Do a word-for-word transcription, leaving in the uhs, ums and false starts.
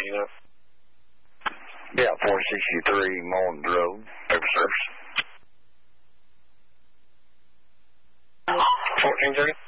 you know? Yeah, four sixty-three Mullins Road, paper service. fourteen thirty?